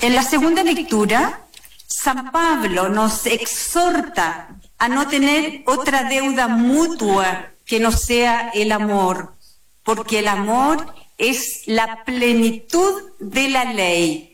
En la segunda lectura, San Pablo nos exhorta a no tener otra deuda mutua que no sea el amor, porque el amor es la plenitud de la ley.